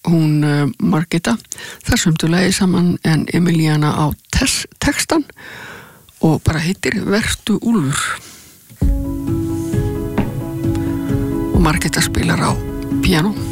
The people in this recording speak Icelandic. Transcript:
hún Margita, þar sömdu lagi saman en Emiliana á textan og bara heitir Vertu úlfur. Og Margita spilar á piano.